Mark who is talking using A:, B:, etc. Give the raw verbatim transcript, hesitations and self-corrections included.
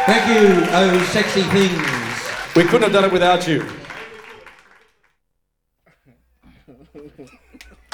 A: Thank you, oh sexy things.
B: We couldn't have done it without you.